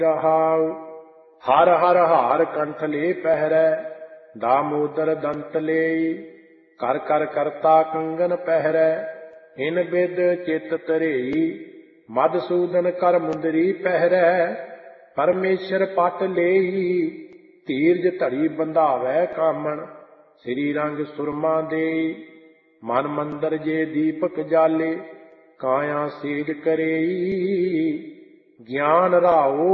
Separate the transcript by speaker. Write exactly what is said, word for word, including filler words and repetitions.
Speaker 1: ਰਹਾਉ। ਹਰ ਹਰ ਹਾਰ ਕੰਠ ਲੈ ਪਹਿਰੈ, ਦਾਮੋਦਰ ਦੰਤ ਲੇਈ। ਕਰ ਕਰ ਕਰਤਾ ਕੰਗਨ ਪਹਿਰੈ, ਹਿਨ ਬਿਦ ਚਿਤ ਧਰੇਈ। ਮਧਸੂਦਨ ਕਰ ਮੁੰਦਰੀ ਪਹਿਰੈ, ਪਰਮੇਸ਼ਰ ਪਟ ਲੇਈ। ਧੀਰਜ ਧਰੀ ਬੰਧਾਵੈ ਕਾਮਣ, ਸ੍ਰੀ ਰੰਗ ਸੁਰਮਾ ਦੇਈ। ਮਨ ਮੰਦਰ ਜੇ ਦੀਪਕ ਜਾਲੇ, ਕਾਇਆ ਸੇਜ ਕਰੇਈ। ਗਿਆਨ ਰਾਓ